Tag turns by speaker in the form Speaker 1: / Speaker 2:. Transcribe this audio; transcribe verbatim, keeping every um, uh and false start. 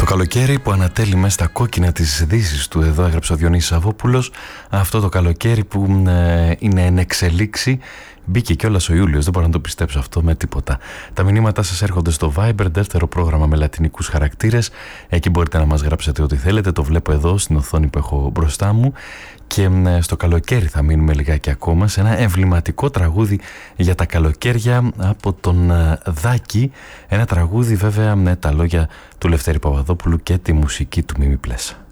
Speaker 1: καλοκαίρι που ανατέλει μέσα στα κόκκινα της δύσης του, εδώ έγραψε ο Διονύσης Σαββόπουλος. Αυτό το καλοκαίρι που ε, είναι εν εξελίξη. Μπήκε κιόλας ο Ιούλιος, δεν μπορώ να το πιστέψω αυτό με τίποτα. Τα μηνύματά σας έρχονται στο Viber, δεύτερο πρόγραμμα με λατινικούς χαρακτήρες. Εκεί μπορείτε να μας γράψετε ό,τι θέλετε. Το βλέπω εδώ στην οθόνη που έχω μπροστά μου. Και στο καλοκαίρι θα μείνουμε λιγάκι ακόμα σε ένα εμβληματικό τραγούδι για τα καλοκαίρια από τον Δάκη. Ένα τραγούδι βέβαια με τα λόγια του Λευτέρη Παπαδόπουλου και τη μουσική του Μίμη Πλέσα.